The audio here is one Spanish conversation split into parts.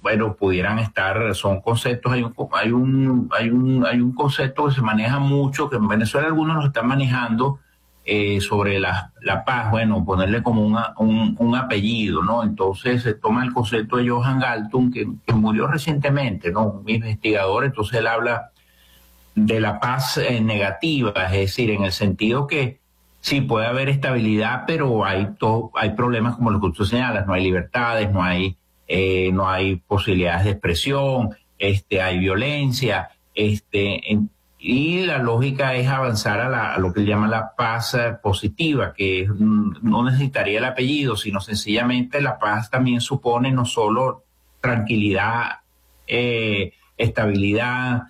bueno, pudieran estar, son conceptos, hay un concepto que se maneja mucho, que en Venezuela algunos lo están manejando, sobre la paz, bueno, ponerle como un apellido, ¿no? Entonces se toma el concepto de Johan Galtung, que murió recientemente, ¿no? Un investigador, entonces él habla de la paz negativa, es decir, en el sentido que sí puede haber estabilidad, pero hay problemas como los que tú señalas, no hay libertades, no hay posibilidades de expresión, hay violencia, y la lógica es avanzar a lo que él llama la paz positiva, que no necesitaría el apellido, sino sencillamente la paz también supone no solo tranquilidad, estabilidad,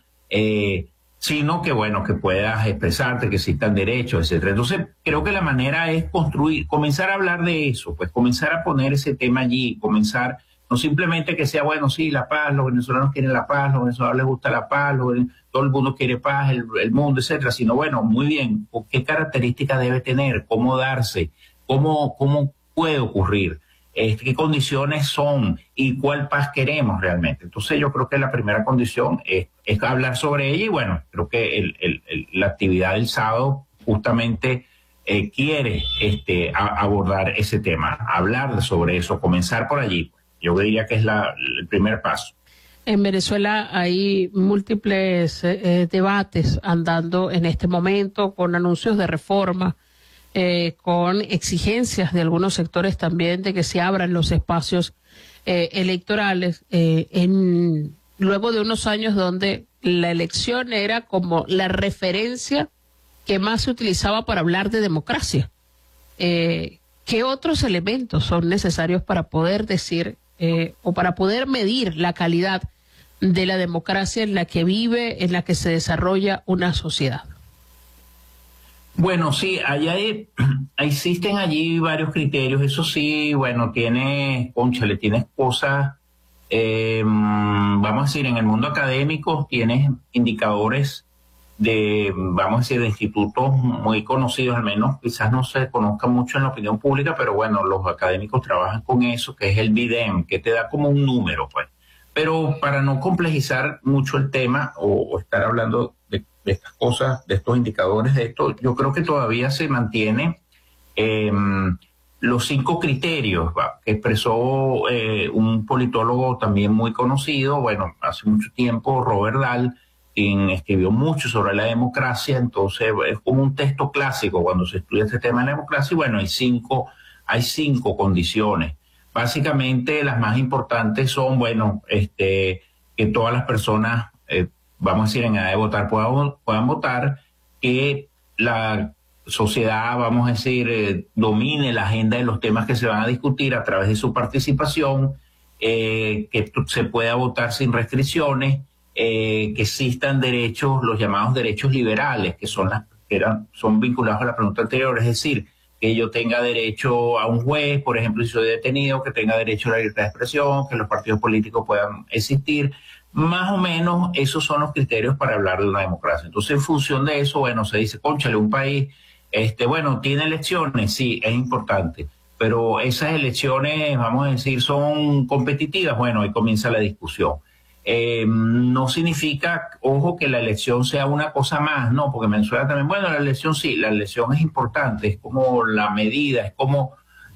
sino que bueno, que puedas expresarte, que existan derechos, etcétera. Entonces, creo que la manera es comenzar a hablar de eso, pues comenzar a poner ese tema allí, comenzar, no simplemente que sea, bueno, sí, la paz, los venezolanos quieren la paz, los venezolanos les gusta la paz, todo el mundo quiere paz, el mundo, etcétera, sino bueno, muy bien, ¿qué características debe tener? ¿Cómo darse? ¿Cómo puede ocurrir? ¿Qué condiciones son? ¿Y cuál paz queremos realmente? Entonces yo creo que la primera condición es hablar sobre ella, y bueno, creo que la actividad del sábado justamente quiere abordar ese tema, hablar sobre eso, comenzar por allí. Yo diría que es el primer paso. En Venezuela hay múltiples debates andando en este momento, con anuncios de reforma, con exigencias de algunos sectores también de que se abran los espacios electorales, luego de unos años donde la elección era como la referencia que más se utilizaba para hablar de democracia. ¿Qué otros elementos son necesarios para poder decir o para poder medir la calidad de la democracia en la que vive, en la que se desarrolla una sociedad? Bueno, sí, existen allí varios criterios. Eso sí, bueno, tienes cosas, vamos a decir, en el mundo académico tienes indicadores vamos a decir, de institutos muy conocidos, al menos quizás no se conozca mucho en la opinión pública, pero bueno, los académicos trabajan con eso, que es el BIDEM, que te da como un número, pues. Pero para no complejizar mucho el tema o estar hablando de estas cosas, de estos indicadores, de esto, yo creo que todavía se mantiene los 5 criterios que expresó un politólogo también muy conocido, bueno, hace mucho tiempo, Robert Dahl, quien escribió mucho sobre la democracia. Entonces es como un texto clásico cuando se estudia este tema de la democracia, y bueno, hay cinco condiciones. Básicamente las más importantes son, bueno, que todas las personas, vamos a decir, en edad de votar puedan votar, que la sociedad, vamos a decir, domine la agenda de los temas que se van a discutir a través de su participación, que se pueda votar sin restricciones, que existan derechos, los llamados derechos liberales, que son vinculados a la pregunta anterior, es decir, que yo tenga derecho a un juez, por ejemplo, si soy detenido, que tenga derecho a la libertad de expresión, que los partidos políticos puedan existir. Más o menos esos son los criterios para hablar de una democracia. Entonces, en función de eso, bueno, se dice, cónchale, un país, bueno, tiene elecciones, sí, es importante, pero esas elecciones, vamos a decir, son competitivas. Bueno, ahí comienza la discusión. No significa, ojo, que la elección sea una cosa más, no, porque en Venezuela también, bueno, la elección sí, la elección es importante, es como la medida, es como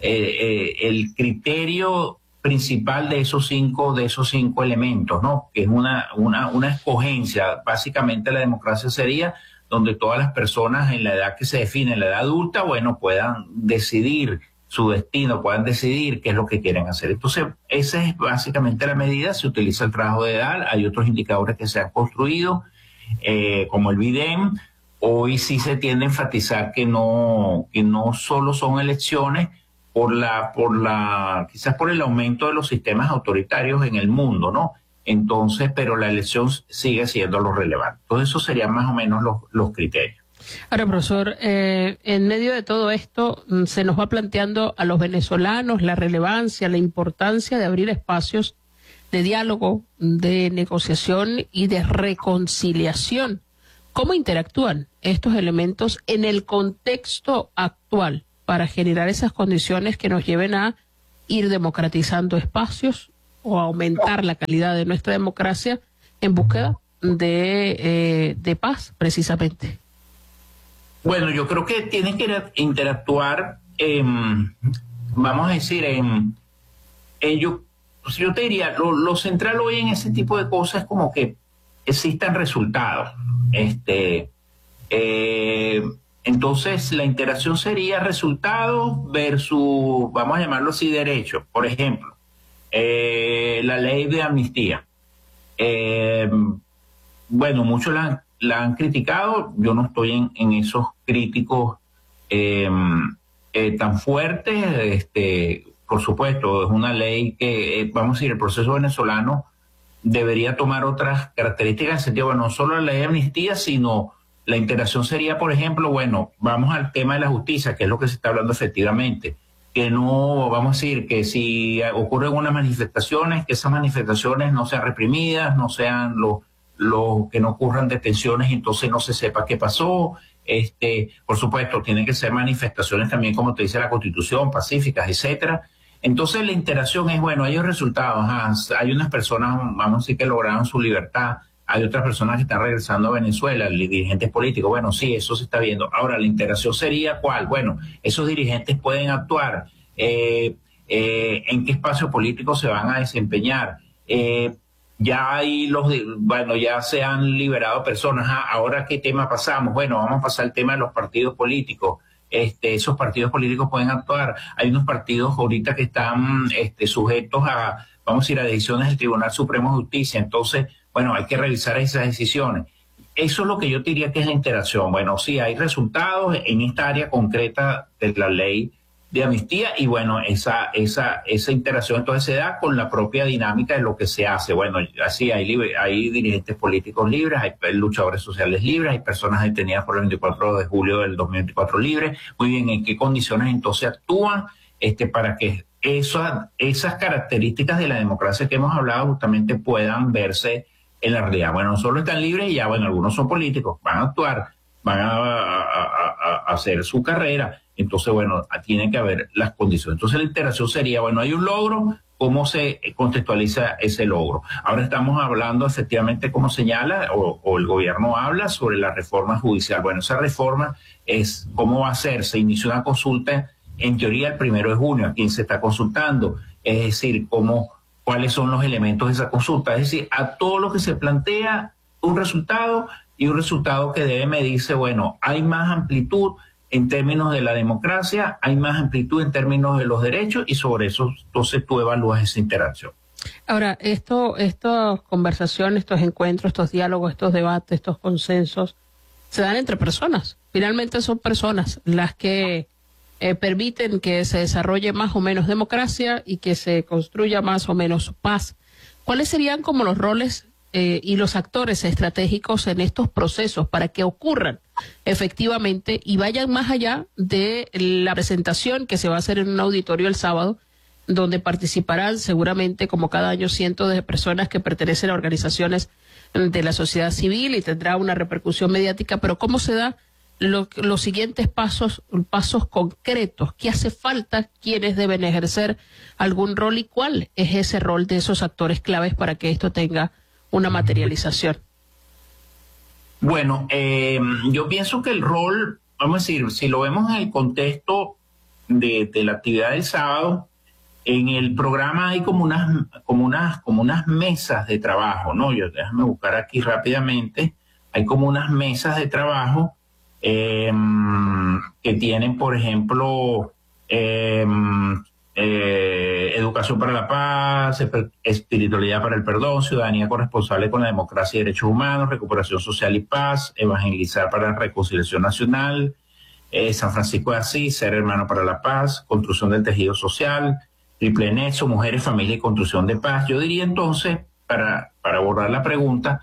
el criterio principal de esos cinco elementos, ¿no? Que es una escogencia. Básicamente la democracia sería donde todas las personas en la edad que se define, en la edad adulta, bueno, puedan decidir su destino, puedan decidir qué es lo que quieren hacer. Entonces, esa es básicamente la medida. Se utiliza el trabajo de edad, hay otros indicadores que se han construido, como el BIDEM. Hoy sí se tiende a enfatizar que no solo son elecciones quizás por el aumento de los sistemas autoritarios en el mundo, ¿no? Entonces, pero la elección sigue siendo lo relevante. Entonces, esos serían más o menos los criterios. Ahora, profesor, en medio de todo esto se nos va planteando a los venezolanos la relevancia, la importancia de abrir espacios de diálogo, de negociación y de reconciliación. ¿Cómo interactúan estos elementos en el contexto actual para generar esas condiciones que nos lleven a ir democratizando espacios o aumentar la calidad de nuestra democracia en búsqueda de paz, precisamente? Bueno, yo creo que tienen que interactuar, vamos a decir, yo te diría, lo central hoy en ese tipo de cosas es como que existan resultados. Entonces, la interacción sería resultados versus, vamos a llamarlo así, derechos. Por ejemplo, la ley de amnistía. Bueno, muchos la han criticado. Yo no estoy en esos críticos tan fuertes. Por supuesto, es una ley que, vamos a decir, el proceso venezolano debería tomar otras características en el sentido, bueno, no solo la ley de amnistía, sino la interacción sería, por ejemplo, bueno, vamos al tema de la justicia, que es lo que se está hablando efectivamente, que no, vamos a decir, que si ocurren unas manifestaciones, que esas manifestaciones no sean reprimidas, no sean que no ocurran detenciones, entonces no se sepa qué pasó. Por supuesto, tienen que ser manifestaciones también, como te dice la Constitución, pacíficas, etcétera. Entonces la interacción es, bueno, hay resultados, hay unas personas, vamos a decir, que lograron su libertad, hay otras personas que están regresando a Venezuela, dirigentes políticos, bueno, sí, eso se está viendo. Ahora, la interacción sería, ¿cuál? Bueno, esos dirigentes pueden actuar, en qué espacio político se van a desempeñar, ya ya se han liberado personas, ahora ¿qué tema pasamos? Bueno, vamos a pasar al tema de los partidos políticos. Esos partidos políticos pueden actuar. Hay unos partidos ahorita que están sujetos a, vamos a decir, a decisiones del Tribunal Supremo de Justicia. Entonces, bueno, hay que revisar esas decisiones. Eso es lo que yo diría que es la interacción. Bueno, sí, hay resultados en esta área concreta de la ley de amnistía y bueno, esa interacción entonces se da con la propia dinámica de lo que se hace. Bueno, así hay dirigentes políticos libres, hay luchadores sociales libres, hay personas detenidas por el 24 de julio del 2024 libres. Muy bien, ¿en qué condiciones entonces actúan para que esas características de la democracia que hemos hablado justamente puedan verse en la realidad? Bueno, no solo están libres y ya, bueno, algunos son políticos, van a actuar, van a hacer su carrera. Entonces, bueno, tiene que haber las condiciones. Entonces, la interacción sería, bueno, hay un logro, ¿cómo se contextualiza ese logro? Ahora estamos hablando efectivamente, como señala, o el gobierno habla sobre la reforma judicial. Bueno, esa reforma es, ¿cómo va a ser? Se inició una consulta, en teoría, el 1 de junio. ¿A quién se está consultando? Es decir, ¿cuáles son los elementos de esa consulta? Es decir, a todo lo que se plantea un resultado y un resultado que debe medirse, bueno, hay más amplitud en términos de la democracia, hay más amplitud en términos de los derechos y sobre eso entonces tú evalúas esa interacción. Ahora, estas conversaciones, estos encuentros, estos diálogos, estos debates, estos consensos, se dan entre personas. Finalmente son personas las que permiten que se desarrolle más o menos democracia y que se construya más o menos paz. ¿Cuáles serían como los roles y los actores estratégicos en estos procesos para que ocurran efectivamente y vayan más allá de la presentación que se va a hacer en un auditorio el sábado, donde participarán seguramente, como cada año, cientos de personas que pertenecen a organizaciones de la sociedad civil y tendrá una repercusión mediática? Pero ¿cómo se da los siguientes pasos concretos? ¿Qué hace falta? ¿Quiénes deben ejercer algún rol? ¿Y cuál es ese rol de esos actores claves para que esto tenga una materialización? Bueno, yo pienso que el rol, vamos a decir, si lo vemos en el contexto de la actividad del sábado, en el programa hay como unas mesas de trabajo, ¿no? Déjame buscar aquí rápidamente. Hay como unas mesas de trabajo que tienen, por ejemplo, educación para la paz, espiritualidad para el perdón, ciudadanía corresponsable con la democracia y derechos humanos, recuperación social y paz, evangelizar para la reconciliación nacional, San Francisco de Asís, ser hermano para la paz, construcción del tejido social, triple nexo, mujeres, familia y construcción de paz. Yo diría entonces, para abordar la pregunta,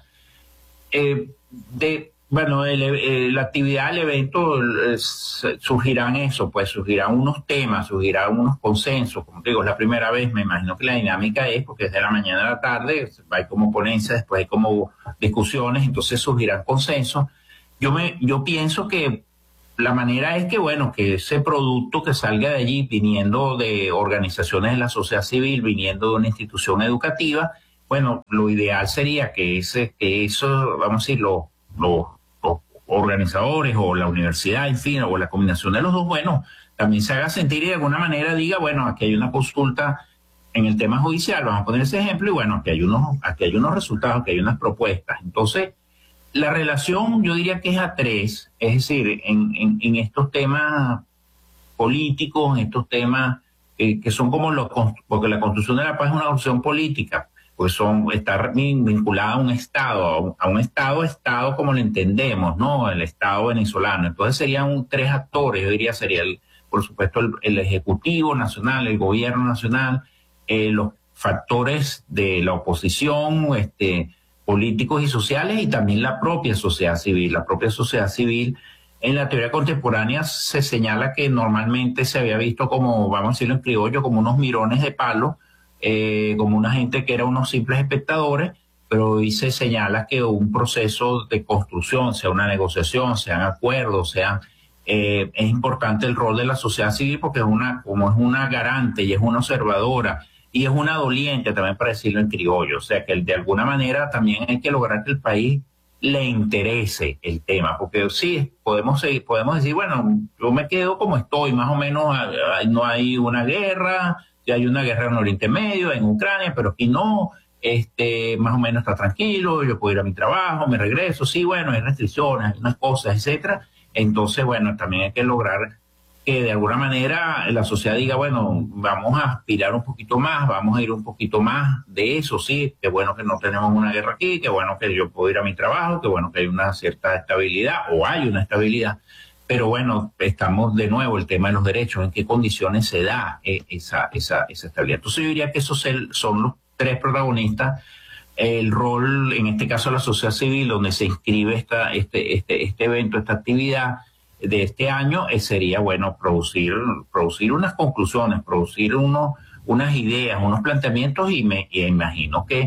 la actividad del evento surgirán unos temas, surgirán unos consensos. Como te digo, es la primera vez, me imagino que la dinámica es, porque es de la mañana a la tarde, hay como ponencia, después hay como discusiones, entonces surgirán consensos. Yo pienso que la manera es que, bueno, que ese producto que salga de allí, viniendo de organizaciones de la sociedad civil, viniendo de una institución educativa, bueno, lo ideal sería que eso, vamos a decir, los organizadores o la universidad, en fin, o la combinación de los dos, bueno, también se haga sentir y de alguna manera diga, bueno, aquí hay una consulta en el tema judicial, vamos a poner ese ejemplo, y bueno, aquí hay unos resultados, aquí hay unas propuestas. Entonces, la relación yo diría que es a tres, es decir, en estos temas políticos, en estos temas que son como porque la construcción de la paz es una opción política, pues está vinculada a un Estado, Estado como lo entendemos, ¿no? El Estado venezolano. Entonces serían tres actores, yo diría sería, por supuesto, el Ejecutivo Nacional, el Gobierno Nacional, los factores de la oposición, políticos y sociales, y también la propia sociedad civil. La propia sociedad civil, en la teoría contemporánea se señala que normalmente se había visto como, vamos a decirlo en criollo, como unos mirones de palo, como una gente que era unos simples espectadores, pero hoy se señala que un proceso de construcción, sea una negociación, sean acuerdos, es importante el rol de la sociedad civil porque como es una garante y es una observadora y es una doliente también, para decirlo en criollo. O sea que de alguna manera también hay que lograr que el país le interese el tema, porque sí, podemos decir, bueno, yo me quedo como estoy, más o menos, no hay una guerra, ya hay una guerra en Oriente Medio, en Ucrania, pero aquí no, más o menos está tranquilo, yo puedo ir a mi trabajo, me regreso, sí, bueno, hay restricciones, hay unas cosas, etcétera. Entonces, bueno, también hay que lograr que de alguna manera la sociedad diga, bueno, vamos a aspirar un poquito más, vamos a ir un poquito más de eso, sí, qué bueno que no tenemos una guerra aquí, qué bueno que yo puedo ir a mi trabajo, qué bueno que hay una cierta estabilidad, o hay una estabilidad, pero bueno, estamos de nuevo, el tema de los derechos, en qué condiciones se da esa estabilidad. Entonces yo diría que esos son los tres protagonistas, el rol, en este caso de la sociedad civil, donde se inscribe este evento, esta actividad de este año, sería, bueno, producir unas conclusiones, producir unas ideas, unos planteamientos, y imagino que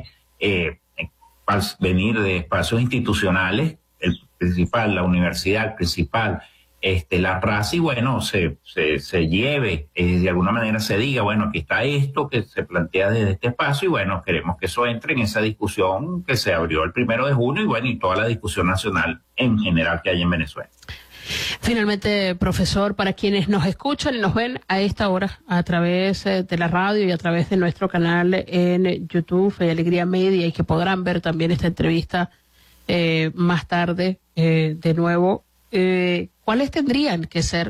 al venir de espacios institucionales, el principal, la universidad, el principal, la RACI, bueno, se lleve, de alguna manera se diga, bueno, aquí está esto que se plantea desde este espacio, y bueno, queremos que eso entre en esa discusión que se abrió el 1 de junio, y bueno, y toda la discusión nacional en general que hay en Venezuela. Finalmente, profesor, para quienes nos escuchan y nos ven a esta hora a través de la radio y a través de nuestro canal en YouTube, Fe y Alegría Media, y que podrán ver también esta entrevista más tarde de nuevo, ¿cuáles tendrían que ser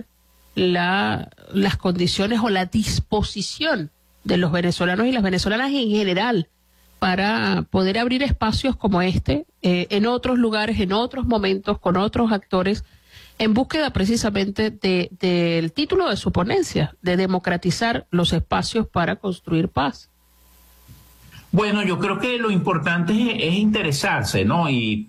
las condiciones o la disposición de los venezolanos y las venezolanas en general para poder abrir espacios como en otros lugares, en otros momentos, con otros actores, en búsqueda precisamente del título de su ponencia, de democratizar los espacios para construir paz? Bueno, yo creo que lo importante es interesarse, ¿no? Y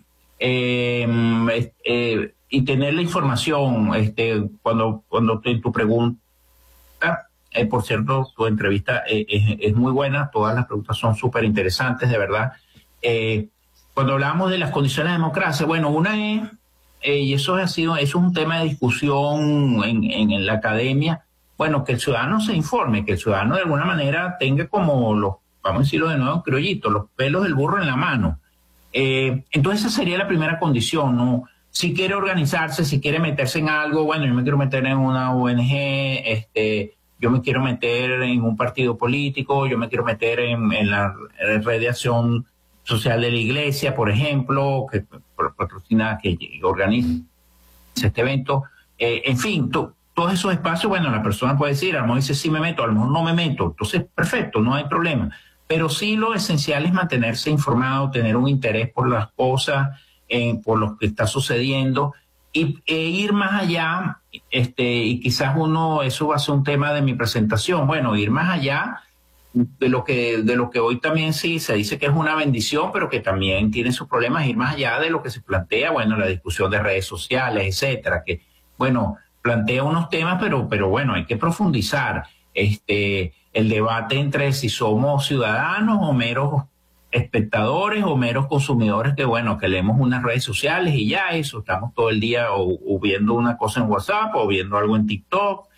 tener la información. Cuando tu pregunta, por cierto, tu entrevista es muy buena, todas las preguntas son súper interesantes, de verdad. Cuando hablamos de las condiciones de democracia, bueno, una es, y eso es un tema de discusión en la academia, bueno, que el ciudadano se informe, que el ciudadano de alguna manera tenga como vamos a decirlo de nuevo, criollito, los pelos del burro en la mano. Entonces esa sería la primera condición, ¿no? Si quiere organizarse, si quiere meterse en algo, bueno, yo me quiero meter en una ONG, yo me quiero meter en un partido político, yo me quiero meter en la red de acción social de la iglesia, por ejemplo, que patrocina, que organiza este evento. En fin, todos esos espacios, bueno, la persona puede decir, a lo mejor dice sí me meto, a lo mejor no me meto, entonces perfecto, no hay problema. Pero sí lo esencial es mantenerse informado, tener un interés por las cosas, por lo que está sucediendo, e ir más allá, y quizás eso va a ser un tema de mi presentación, bueno, ir más allá de lo que hoy también sí se dice que es una bendición, pero que también tiene sus problemas, ir más allá de lo que se plantea, bueno, la discusión de redes sociales, etcétera, que, bueno, plantea unos temas, pero bueno, hay que profundizar, el debate entre si somos ciudadanos o meros espectadores o meros consumidores que, bueno, que leemos unas redes sociales y ya eso, estamos todo el día o viendo una cosa en WhatsApp o viendo algo en TikTok,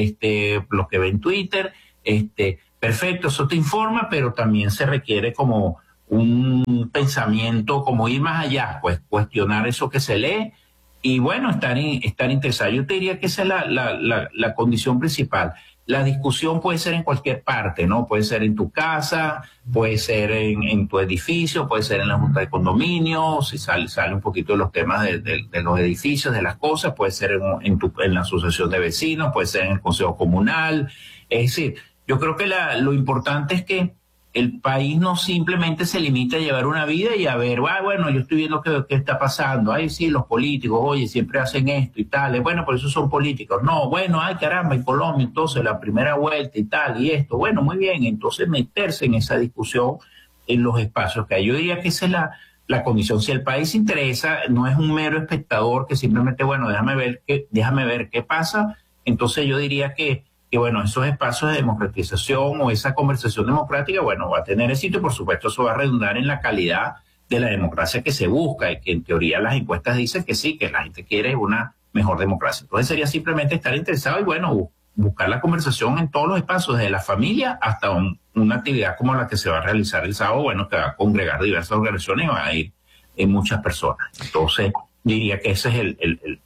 los que ven Twitter, perfecto, eso te informa, pero también se requiere como un pensamiento, como ir más allá, pues cuestionar eso que se lee y bueno, estar interesado. Yo te diría que esa es la condición principal. La discusión puede ser en cualquier parte, ¿no? Puede ser en tu casa, puede ser en tu edificio, puede ser en la junta de condominio, si sale un poquito de los temas de los edificios, de las cosas, puede ser en la asociación de vecinos, puede ser en el consejo comunal. Es decir, yo creo que lo importante es que el país no simplemente se limita a llevar una vida y a ver, bueno, yo estoy viendo qué está pasando. Ay, sí, los políticos, oye, siempre hacen esto y tal. Bueno, por eso son políticos. No, bueno, ay, caramba, en Colombia, entonces la primera vuelta y tal, y esto. Bueno, muy bien, entonces meterse en esa discusión en los espacios que hay. Yo diría que esa es la condición. Si el país interesa, no es un mero espectador que simplemente, bueno, déjame ver qué pasa. Entonces yo diría que bueno, esos espacios de democratización o esa conversación democrática, bueno, va a tener éxito y por supuesto eso va a redundar en la calidad de la democracia que se busca y que en teoría las encuestas dicen que sí, que la gente quiere una mejor democracia. Entonces sería simplemente estar interesado y bueno, buscar la conversación en todos los espacios, desde la familia hasta una actividad como la que se va a realizar el sábado, bueno, que va a congregar diversas organizaciones y van a ir muchas personas. Entonces diría que ese es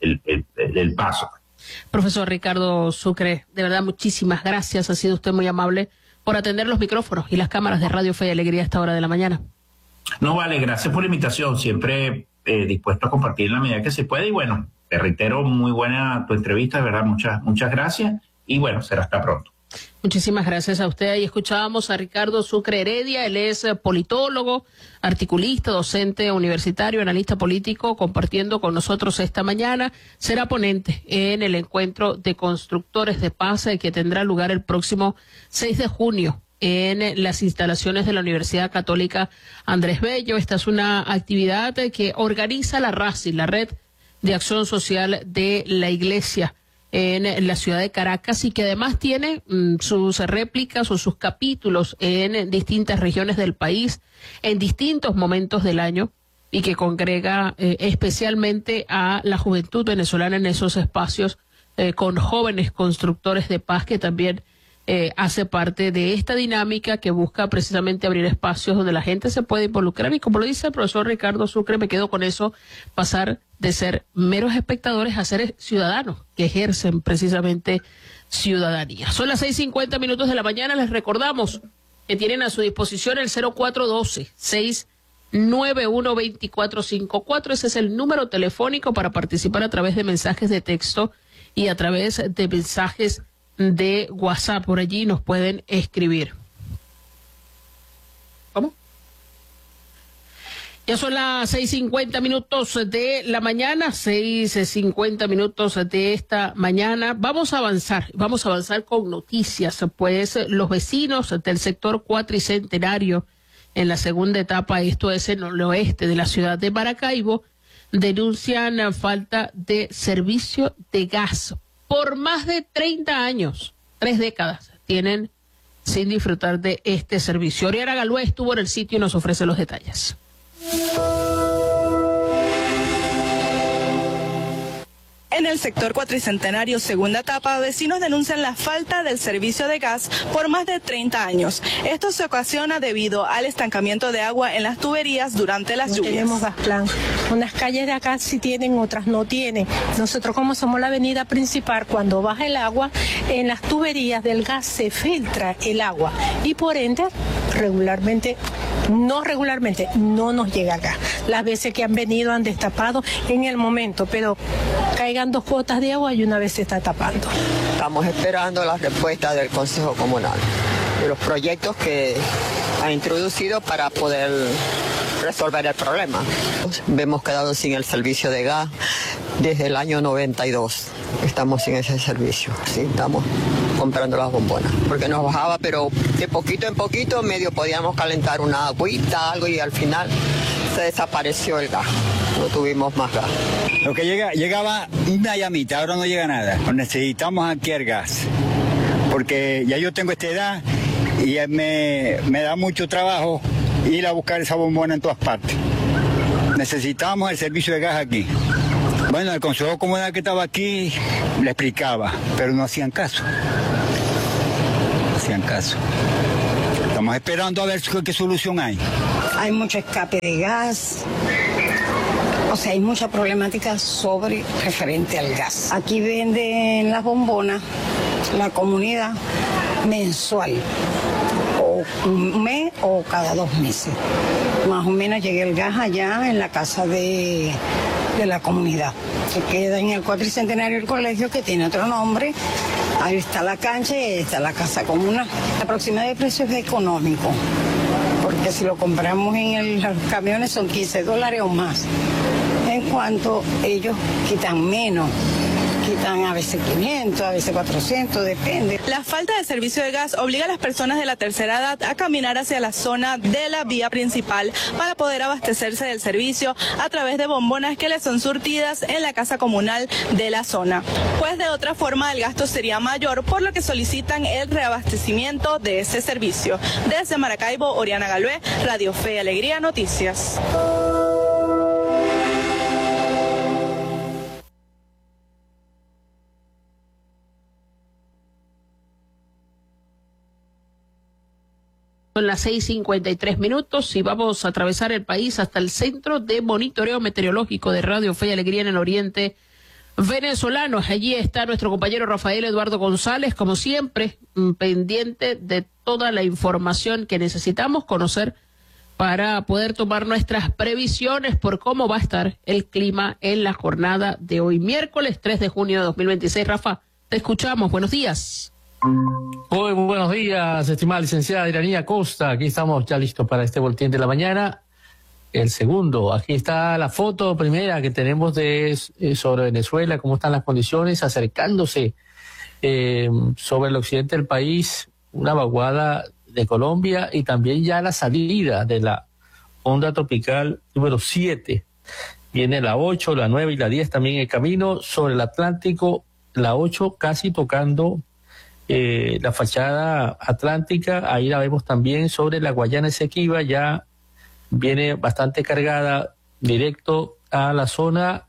el paso. Profesor Ricardo Sucre, de verdad muchísimas gracias, ha sido usted muy amable por atender los micrófonos y las cámaras de Radio Fe y Alegría a esta hora de la mañana. No, vale, gracias por la invitación, siempre dispuesto a compartir en la medida que se puede y bueno, te reitero, muy buena tu entrevista, de verdad, muchas gracias y bueno, será hasta pronto. Muchísimas gracias a usted. Y escuchábamos a Ricardo Sucre Heredia, él es politólogo, articulista, docente universitario, analista político, compartiendo con nosotros esta mañana. Será ponente en el encuentro de constructores de paz que tendrá lugar el próximo 6 de junio en las instalaciones de la Universidad Católica Andrés Bello. Esta es una actividad que organiza la RACI, la Red de Acción Social de la Iglesia en la ciudad de Caracas y que además tiene sus réplicas o sus capítulos en distintas regiones del país en distintos momentos del año y que congrega especialmente a la juventud venezolana en esos espacios con jóvenes constructores de paz que también hace parte de esta dinámica que busca precisamente abrir espacios donde la gente se puede involucrar y como lo dice el profesor Ricardo Sucre, me quedo con eso, pasar de ser meros espectadores a ser ciudadanos que ejercen precisamente ciudadanía. Son las 6:50 de la mañana, les recordamos que tienen a su disposición el 0412-691-2454, ese es el número telefónico para participar a través de mensajes de texto y a través de mensajes de WhatsApp, por allí nos pueden escribir. ¿Cómo? Ya son las 6:50 de la mañana, 6:50 de esta mañana. Vamos a avanzar con noticias, pues los vecinos del sector Cuatricentenario en la segunda etapa, esto es en el oeste de la ciudad de Maracaibo, denuncian falta de servicio de gas. Por más de 30 años, 3 décadas, tienen sin disfrutar de este servicio. Oriana Galúa estuvo en el sitio y nos ofrece los detalles. En el sector Cuatricentenario, segunda etapa, vecinos denuncian la falta del servicio de gas por más de 30 años. Esto se ocasiona debido al estancamiento de agua en las tuberías durante las lluvias. Tenemos gas plan. Unas calles de acá sí tienen, otras no tienen. Nosotros, como somos la avenida principal, cuando baja el agua, en las tuberías del gas se filtra el agua y por ende, no nos llega gas. Las veces que han venido han destapado en el momento, pero caigan 2 gotas de agua y una vez se está tapando. Estamos esperando la respuesta del Consejo Comunal de los proyectos que ha introducido para poder resolver el problema. Hemos quedado sin el servicio de gas desde el año 92. Estamos sin ese servicio. Sí, estamos comprando las bombonas porque nos bajaba, pero de poquito en poquito medio podíamos calentar una agüita, algo y al final se desapareció el gas. No tuvimos más gas. Lo que llegaba una llamita, ahora no llega nada. Necesitamos aquí el gas, porque ya yo tengo esta edad y me da mucho trabajo ir a buscar esa bombona en todas partes. Necesitábamos el servicio de gas aquí. Bueno, el Consejo Comunal que estaba aquí le explicaba, pero no hacían caso. No hacían caso. Estamos esperando a ver qué solución hay. Hay mucho escape de gas. O sea, hay mucha problemática referente al gas. Aquí venden las bombonas, la comunidad, mensual. O un mes o cada 2 meses. Más o menos llega el gas allá en la casa de la comunidad. Se queda en el Cuatricentenario del colegio, que tiene otro nombre. Ahí está la cancha y ahí está la casa comunal. La aproximada de precios es económico, porque si lo compramos en los camiones son $15 o más. En cuanto ellos quitan menos, quitan a veces 500, a veces 400, depende. La falta de servicio de gas obliga a las personas de la tercera edad a caminar hacia la zona de la vía principal para poder abastecerse del servicio a través de bombonas que les son surtidas en la casa comunal de la zona. Pues de otra forma el gasto sería mayor, por lo que solicitan el reabastecimiento de ese servicio. Desde Maracaibo, Oriana Galvez, Radio Fe y Alegría Noticias. Son las 6:53 y vamos a atravesar el país hasta el Centro de Monitoreo Meteorológico de Radio Fe y Alegría en el oriente venezolano. Allí está nuestro compañero Rafael Eduardo González, como siempre, pendiente de toda la información que necesitamos conocer para poder tomar nuestras previsiones por cómo va a estar el clima en la jornada de hoy, miércoles 3 de junio de 2026. Rafa, te escuchamos. Buenos días. Muy buenos días, estimada licenciada Iranía Costa. Aquí estamos ya listos para este boletín de la mañana. El segundo, aquí está la foto primera que tenemos sobre Venezuela, cómo están las condiciones, acercándose sobre el occidente del país, una vaguada de Colombia y también ya la salida de la onda tropical número 7. Viene la 8, la 9 y la 10 también en camino sobre el Atlántico, la 8 casi tocando la fachada atlántica. Ahí la vemos también sobre la Guayana Esequiba, ya viene bastante cargada directo a la zona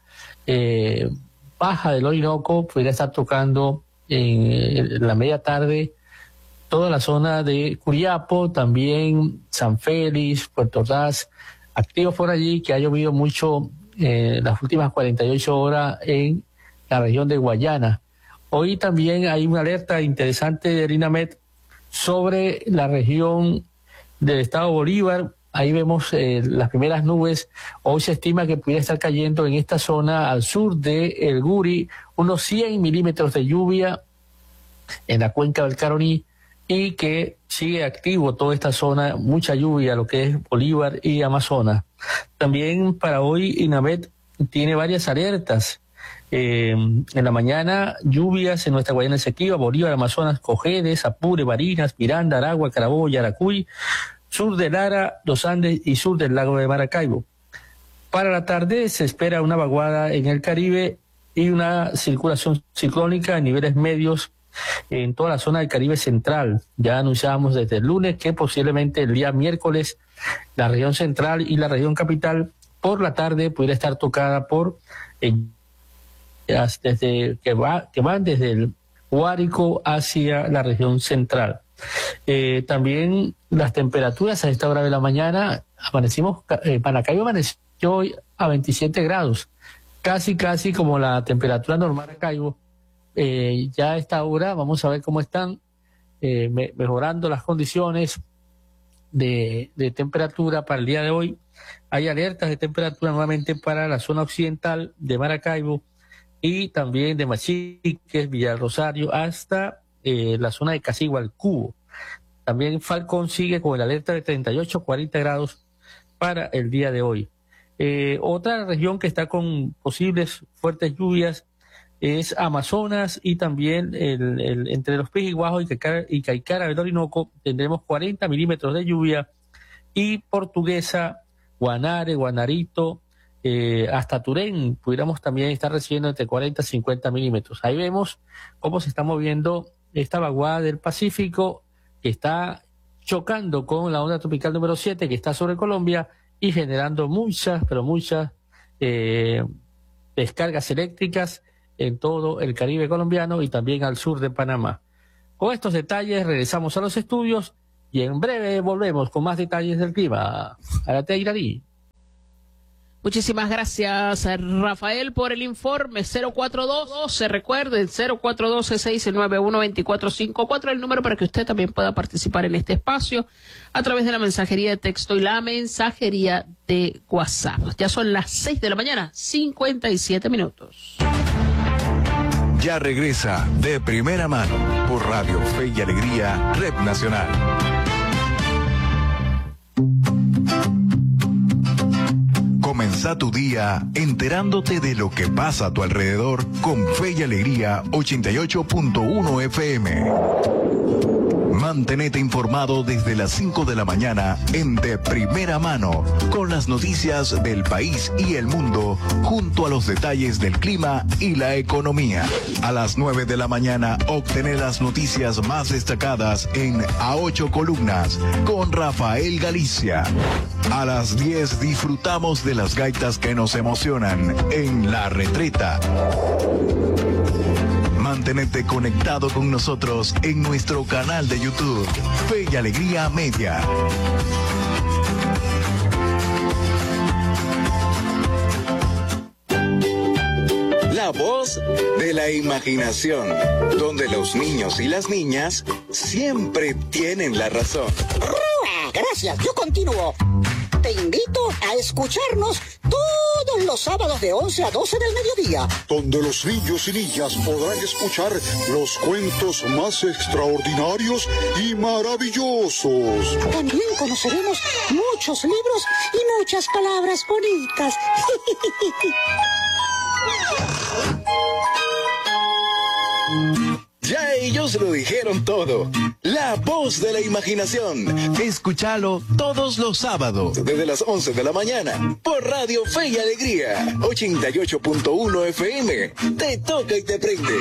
baja del Orinoco. Podría estar tocando en la media tarde toda la zona de Curiapo, también San Félix, Puerto Ordaz, activos por allí, que ha llovido mucho las últimas 48 horas en la región de Guayana. Hoy también hay una alerta interesante de RINAMED sobre la región del estado Bolívar. Ahí vemos las primeras nubes. Hoy se estima que pudiera estar cayendo en esta zona al sur de El Guri unos 100 milímetros de lluvia en la cuenca del Caroní, y que sigue activo toda esta zona, mucha lluvia, lo que es Bolívar y Amazonas. También para hoy INAMED tiene varias alertas. En la mañana, lluvias en nuestra Guayana Esequiba, Bolívar, Amazonas, Cojedes, Apure, Barinas, Miranda, Aragua, Carabobo, Yaracuy, sur de Lara, Los Andes y sur del lago de Maracaibo. Para la tarde se espera una vaguada en el Caribe y una circulación ciclónica en niveles medios en toda la zona del Caribe central. Ya anunciábamos desde el lunes que posiblemente el día miércoles la región central y la región capital por la tarde pudiera estar tocada por que van desde el Guárico hacia la región central. También las temperaturas a esta hora de la mañana, Maracaibo amaneció hoy a 27 grados, casi como la temperatura normal de Maracaibo. Ya a esta hora vamos a ver cómo están mejorando las condiciones de temperatura para el día de hoy. Hay alertas de temperatura nuevamente para la zona occidental de Maracaibo y también de Machiques, Villarrosario, hasta la zona de Casigua, el Cubo. También Falcón sigue con el alerta de 38-40 grados para el día de hoy. Otra región que está con posibles fuertes lluvias es Amazonas, y también entre los Pijiguajos y Caicara del Orinoco tendremos 40 milímetros de lluvia, y Portuguesa, Guanare, Guanarito, hasta Turén pudiéramos también estar recibiendo entre 40 y 50 milímetros. Ahí vemos cómo se está moviendo esta vaguada del Pacífico, que está chocando con la onda tropical número 7 que está sobre Colombia y generando muchas descargas eléctricas en todo el Caribe colombiano y también al sur de Panamá. Con estos detalles regresamos a los estudios y en breve volvemos con más detalles del clima. Adelante, Iraní. Muchísimas gracias, Rafael, por el informe. 04212, recuerden, 0412-691-2454, el número para que usted también pueda participar en este espacio a través de la mensajería de texto y la mensajería de WhatsApp. Ya son las 6 de la mañana, 57 minutos. Ya regresa De Primera Mano por Radio Fe y Alegría, Red Nacional. Comenzá tu día enterándote de lo que pasa a tu alrededor con Fe y Alegría 88.1 FM. Mantenete informado desde las 5 de la mañana en De Primera Mano, con las noticias del país y el mundo, junto a los detalles del clima y la economía. A las 9 de la mañana, obtener las noticias más destacadas en A 8 Columnas, con Rafael Galicia. A las 10 disfrutamos de las gaitas que nos emocionan en La Retreta. Mantenete conectado con nosotros en nuestro canal de YouTube, Fe y Alegría Media. La voz de la imaginación, donde los niños y las niñas siempre tienen la razón. Gracias, yo continúo. Te invito a escucharnos todos los sábados de 11 a 12 del mediodía, donde los niños y niñas podrán escuchar los cuentos más extraordinarios y maravillosos. También conoceremos muchos libros y muchas palabras bonitas. Ya ellos lo dijeron todo. La voz de la imaginación. Escúchalo todos los sábados desde las 11 de la mañana por Radio Fe y Alegría 88.1 FM. Te toca y te prende.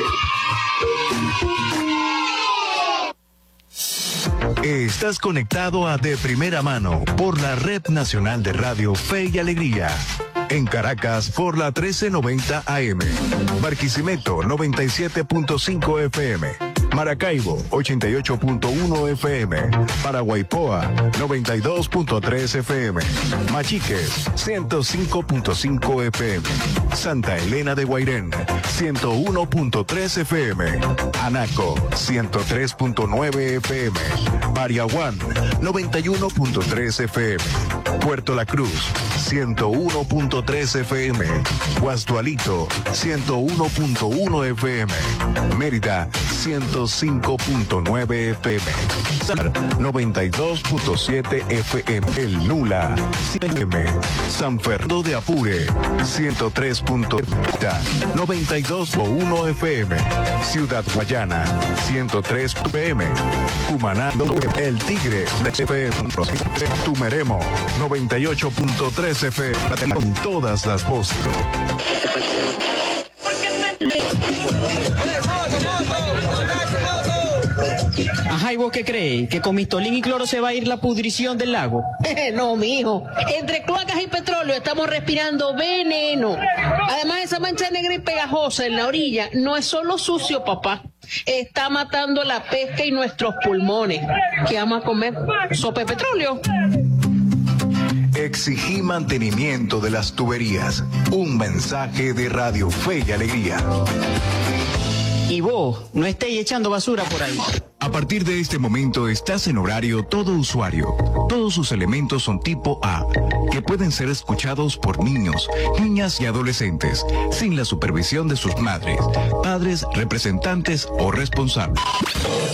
Estás conectado a De Primera Mano por la Red Nacional de Radio Fe y Alegría. En Caracas por la 1390 AM. Barquisimeto 97.5 FM. Maracaibo 88.1 FM. Paraguaypoa 92.3 FM. Machiques 105.5 FM. Santa Elena de Guairén 101.3 FM. Anaco 103.9 FM. Pariaguán 91.3 FM. Puerto La Cruz 101.3 FM. Guastualito 101.1 FM. Mérida 105.9 FM. 92.7 FM. El Nula 100 FM. San Fernando de Apure 103.9 92.1 FM. Ciudad Guayana 103 FM. Cumaná El Tigre de FM. Tumeremo 98.3 FM. Con todas las voces. Ajá, ¿y vos qué crees? ¿Que con mistolín y cloro se va a ir la pudrición del lago? No, mijo. Entre cloacas y petróleo estamos respirando veneno. Además, esa mancha negra y pegajosa en la orilla no es solo sucio, papá. Está matando la pesca y nuestros pulmones. ¿Qué vamos a comer? ¿Sopa de petróleo? Exigí mantenimiento de las tuberías. Un mensaje de Radio Fe y Alegría. Y vos, no estéis echando basura por ahí. A partir de este momento estás en horario todo usuario. Todos sus elementos son tipo A, que pueden ser escuchados por niños, niñas y adolescentes, sin la supervisión de sus madres, padres, representantes o responsables.